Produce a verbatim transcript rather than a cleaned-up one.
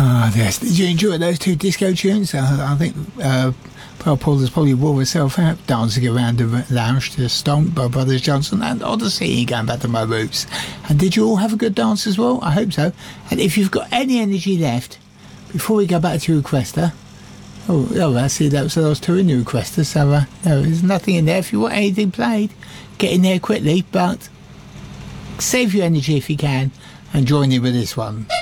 Ah, yes. Did you enjoy those two disco tunes? Uh, I think uh, Pearl Paula's probably wore herself out dancing around the lounge to Stomp by Brothers Johnson and Odyssey, going back to my roots. And did you all have a good dance as well? I hope so. And if you've got any energy left, before we go back to Requester, oh, oh I see that was, that was two in the Requester, so uh, no, there's nothing in there. If you want anything played, get in there quickly, but save your energy if you can and join in with this one.